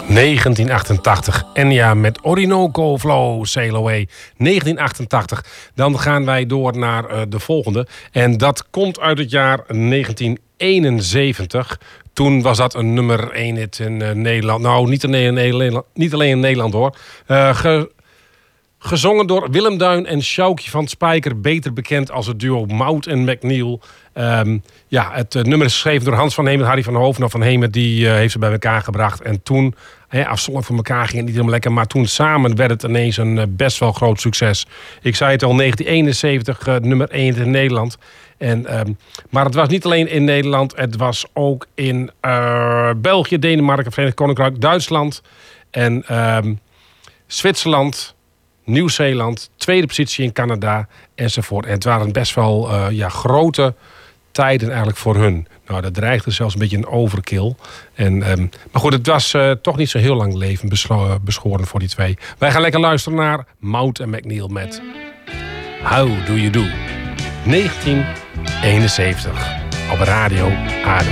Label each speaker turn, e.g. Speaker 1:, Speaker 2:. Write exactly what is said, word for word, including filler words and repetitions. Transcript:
Speaker 1: negentien achtentachtig. Enya met Orinoco Flow, Sail Away. negentien achtentachtig. Dan gaan wij door naar uh, de volgende. En dat komt uit het jaar negentien eenenzeventig. Toen was dat een nummer één hit in uh, Nederland. Nou, niet alleen in Nederland, niet alleen in Nederland hoor. Uh, ge, gezongen door Willem Duin en Sjoukje van Spijker. Beter bekend als het duo Mout en McNeil. Um, ja, het uh, nummer is geschreven door Hans van Heemen. Harry van Hoofden van Heemen, die uh, heeft ze bij elkaar gebracht. En toen, hè, afzonderlijk van elkaar ging het niet helemaal lekker. Maar toen samen werd het ineens een uh, best wel groot succes. Ik zei het al, negentien eenenzeventig, uh, nummer één in Nederland. En, um, maar het was niet alleen in Nederland. Het was ook in uh, België, Denemarken, Verenigd Koninkrijk, Duitsland en um, Zwitserland, Nieuw-Zeeland, tweede positie in Canada enzovoort. En het waren best wel uh, ja, grote tijden eigenlijk voor hun. Nou, dat dreigde zelfs een beetje een overkill. En, um, maar goed, het was uh, toch niet zo heel lang leven bescho- beschoren voor die twee. Wij gaan lekker luisteren naar Mout en McNeil met How Do You Do. negentien eenenzeventig op Radio A D.